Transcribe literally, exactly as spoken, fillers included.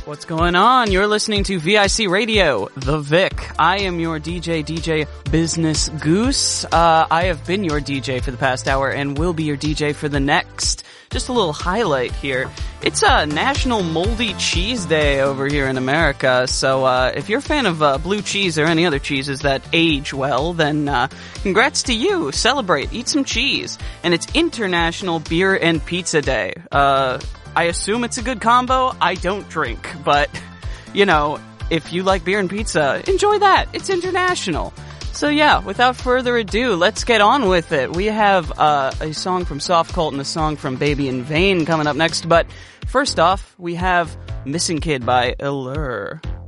What's going on? You're listening to V I C Radio, The Vic. I am your D J, D J Business Goose. Uh, I have been your D J for the past hour and will be your D J for the next. Just a little highlight here. It's a National Moldy Cheese Day over here in America, so uh, if you're a fan of uh, blue cheese or any other cheeses that age well, then uh, congrats to you. Celebrate. Eat some cheese. And it's International Beer and Pizza Day. Uh, I assume it's a good combo. I don't drink, but, you know, if you like beer and pizza, enjoy that. It's international. So yeah, without further ado, let's get on with it. We have uh, a song from Soft Cult and a song from Baby in Vain coming up next, but first off, we have Missing Kid by Allure.